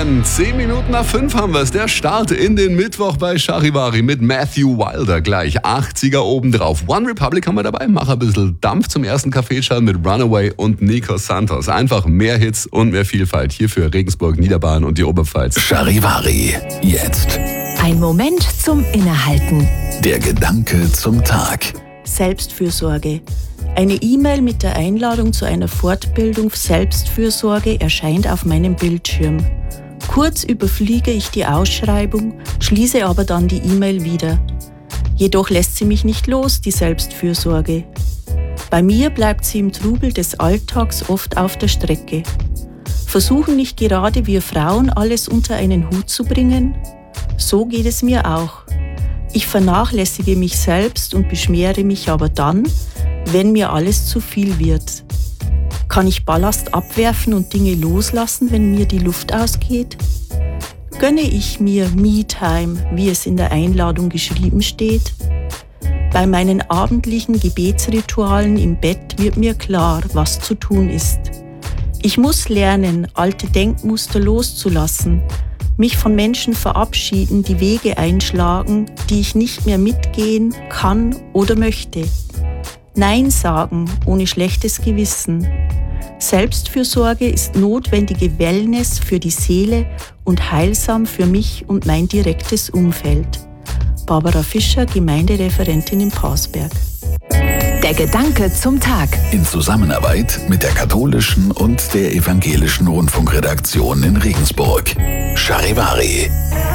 Morgen. 10 Minuten nach 5 haben wir es. Der Start in den Mittwoch bei Charivari mit Matthew Wilder gleich. 80er obendrauf. One Republic haben wir dabei. Mach ein bisschen Dampf zum ersten Kaffeeschall mit Runaway und Nico Santos. Einfach mehr Hits und mehr Vielfalt hier für Regensburg, Niederbayern und die Oberpfalz. Charivari, jetzt. Ein Moment zum Innehalten. Der Gedanke zum Tag. Selbstfürsorge. Eine E-Mail mit der Einladung zu einer Fortbildung Selbstfürsorge erscheint auf meinem Bildschirm. Kurz überfliege ich die Ausschreibung, schließe aber dann die E-Mail wieder. Jedoch lässt sie mich nicht los, die Selbstfürsorge. Bei mir bleibt sie im Trubel des Alltags oft auf der Strecke. Versuchen nicht gerade wir Frauen alles unter einen Hut zu bringen? So geht es mir auch. Ich vernachlässige mich selbst und beschwere mich aber dann, wenn mir alles zu viel wird. Kann ich Ballast abwerfen und Dinge loslassen, wenn mir die Luft ausgeht? Gönne ich mir Me-Time, wie es in der Einladung geschrieben steht? Bei meinen abendlichen Gebetsritualen im Bett wird mir klar, was zu tun ist. Ich muss lernen, alte Denkmuster loszulassen, mich von Menschen verabschieden, die Wege einschlagen, die ich nicht mehr mitgehen kann oder möchte. Nein sagen ohne schlechtes Gewissen. Selbstfürsorge ist notwendige Wellness für die Seele und heilsam für mich und mein direktes Umfeld. Barbara Fischer, Gemeindereferentin in Pausberg. Der Gedanke zum Tag. In Zusammenarbeit mit der katholischen und der evangelischen Rundfunkredaktion in Regensburg. Charivari.